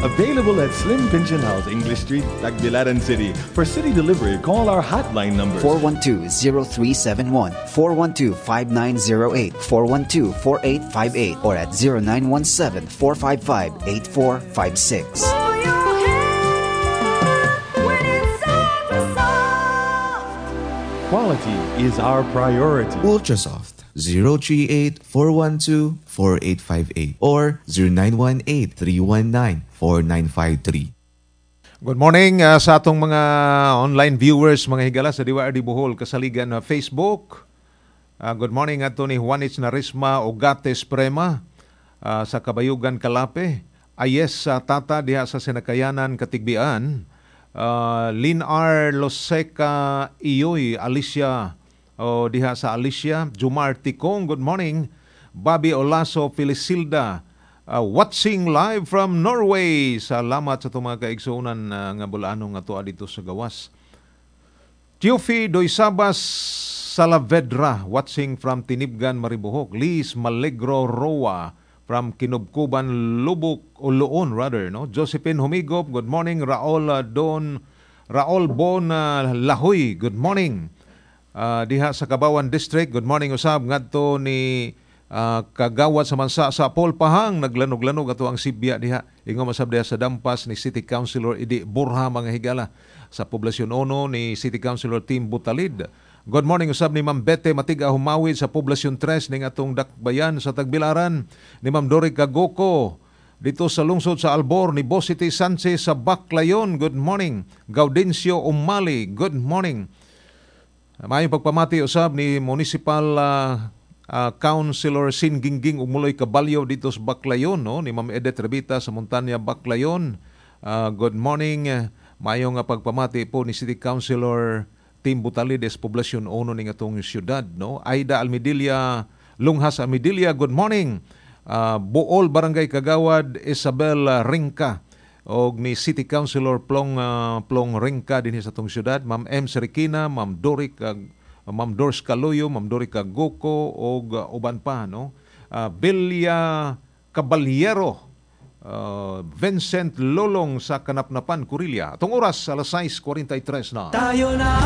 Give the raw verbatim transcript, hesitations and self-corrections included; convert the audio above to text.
Available at Slim Pension House, English Street, Tagbilaran City. For city delivery, call our hotline numbers four one two, zero three seven one, four one two, five nine zero eight, four one two, four eight five eight, or at zero nine one seven, four five five, eight four five six. Quality is our priority. Ultrasoft zero three eight, four one two, four eight five eight or zero nine one eight, three one nine, four nine five three. Good morning uh, sa atong mga online viewers, mga higala sa D Y R D Bohol, kasaligan na Facebook. Uh, good morning ato ni Juanich Narisma Ogates Prema uh, sa Kabayugan, Kalape. Ayes sa uh, tata diha sa Sinakayanan, Katigbian. Uh, Lin R. Loseca Iyoy, Alicia, o diha sa Alicia. Jumar Tikong, good morning. Bobby Olaso Felisilda, uh, watching live from Norway. Salamat sa itong mga kaigsuunan uh, nga bulanong nga tuwa dito sa gawas. Tiofi Doysabas Salavedra, watching from Tinibgan, Maribohok. Liz Malegro Roa, from Kinubkuban, Lubuk, o Loon rather, no? Josephine Humigop, good morning. Raul uh, Don, Raul Bon uh, Lahoy, good morning. Uh, diha sa Kabawan District, good morning usab ngadto ni uh, Kagawad sa Mansa sa Paul Pahang, naglanog-lanog ato ang Sibya diha. Ingon masab diha sa Dampas ni City Councilor Idi Burha, mga higala. Sa Poblasyon Uno ni City Councilor Tim Butalid. Good morning usab ni Ma'am Bete Matiga Humawid sa Poblasyon tres ning atong Dakbayan sa Tagbilaran, ni Ma'am Dori Kagoko dito sa lungsod sa Albor, ni Bosity Sanchez sa Baclayon, good morning. Gaudencio Umali, good morning. Maayong pagpamati usab ni Municipal uh, uh, Councilor Sin Gingging Umuloy Caballo dito sa Baclayon, no? Ni Ma'am Edith Revita sa Montanya, Baclayon. Uh, good morning. Maayong uh, pagpamati po ni City Councilor Tim Butalides, Poblasyon Uno ning atong syudad, no? Aida Almedilla, Lunghas Almedilla, good morning. Uh, Bool Barangay Kagawad, Isabel Ringka, og ni City Councilor Plong uh, Plong Ringka din sa atong syudad. Ma'am M. Serikina, Ma'am Doric, uh, Ma'am Dors Caloyo, Ma'am Doric Goko, og uh, uban pa, no? Uh, Belia Caballero, Uh, Vincent Lolong sa Kanapnapan, Kurilia. Atong oras, alas sais kuwarenta y tres na. Tayo na